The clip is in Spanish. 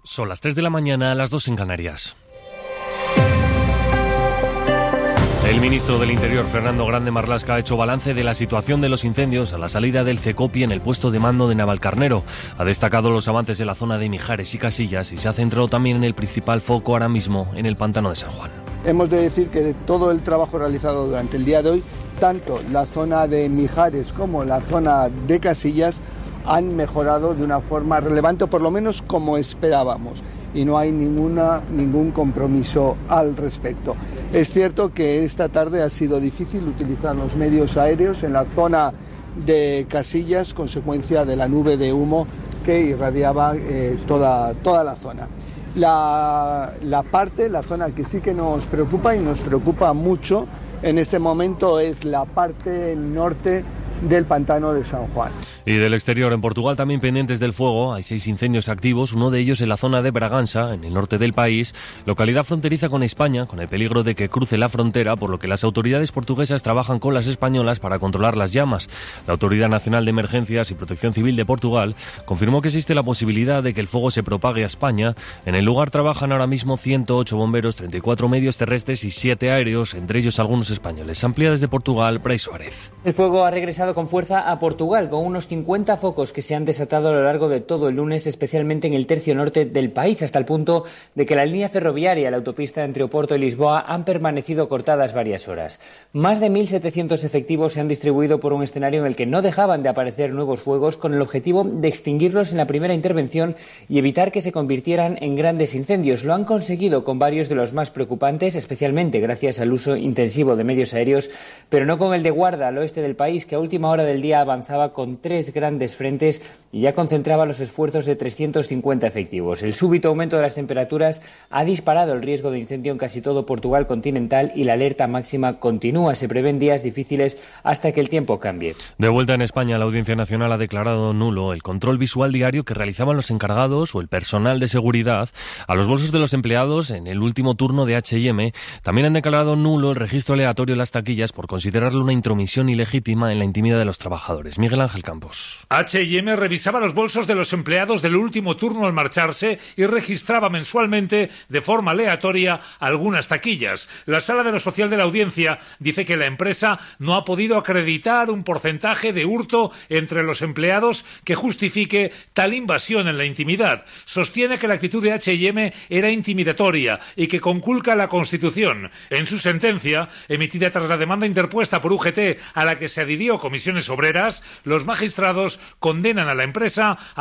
Son las 3 de la mañana, las 2 en Canarias. El ministro del Interior, Fernando Grande Marlaska, ha hecho balance de la situación de los incendios a la salida del CECOPI en el puesto de mando de Navalcarnero. Ha destacado los avances en la zona de Mijares y Casillas y se ha centrado también en el principal foco ahora mismo, en el pantano de San Juan. Hemos de decir que de todo el trabajo realizado durante el día de hoy, tanto la zona de Mijares como la zona de Casillas han mejorado de una forma relevante, por lo menos como esperábamos, y no hay ningún compromiso al respecto. Es cierto que esta tarde ha sido difícil utilizar los medios aéreos en la zona de Casillas, consecuencia de la nube de humo que irradiaba toda la zona. La zona que sí que nos preocupa y nos preocupa mucho en este momento es la parte norte del pantano de San Juan. Y del exterior, en Portugal también pendientes del fuego, hay 6 incendios activos, uno de ellos en la zona de Bragança, en el norte del país, localidad fronteriza con España, con el peligro de que cruce la frontera, por lo que las autoridades portuguesas trabajan con las españolas para controlar las llamas. La Autoridad Nacional de Emergencias y Protección Civil de Portugal confirmó que existe la posibilidad de que el fuego se propague a España. En el lugar trabajan ahora mismo 108 bomberos, 34 medios terrestres y 7 aéreos, entre ellos algunos españoles. Amplía desde Portugal, Brais Suárez. El fuego ha regresado con fuerza a Portugal, con unos 50 focos que se han desatado a lo largo de todo el lunes, especialmente en el tercio norte del país, hasta el punto de que la línea ferroviaria y la autopista entre Oporto y Lisboa han permanecido cortadas varias horas. Más de 1.700 efectivos se han distribuido por un escenario en el que no dejaban de aparecer nuevos fuegos, con el objetivo de extinguirlos en la primera intervención y evitar que se convirtieran en grandes incendios. Lo han conseguido con varios de los más preocupantes, especialmente gracias al uso intensivo de medios aéreos, pero no con el de Guarda, al oeste del país, que a última hora del día avanzaba con 3 grandes frentes y ya concentraba los esfuerzos de 350 efectivos. El súbito aumento de las temperaturas ha disparado el riesgo de incendio en casi todo Portugal continental y la alerta máxima continúa. Se prevén días difíciles hasta que el tiempo cambie. De vuelta en España, la Audiencia Nacional ha declarado nulo el control visual diario que realizaban los encargados o el personal de seguridad a los bolsos de los empleados en el último turno de H&M. También han declarado nulo el registro aleatorio de las taquillas por considerarlo una intromisión ilegítima en la intimidad de los trabajadores. Miguel Ángel Campos. H&M revisaba los bolsos de los empleados del último turno al marcharse y registraba mensualmente de forma aleatoria algunas taquillas. La Sala de lo Social de la Audiencia dice que la empresa no ha podido acreditar un porcentaje de hurto entre los empleados que justifique tal invasión en la intimidad. Sostiene que la actitud de H&M era intimidatoria y que conculca la Constitución. En su sentencia, emitida tras la demanda interpuesta por UGT a la que se adhirió Comisiones Obreras, los magistrados condenan a la empresa a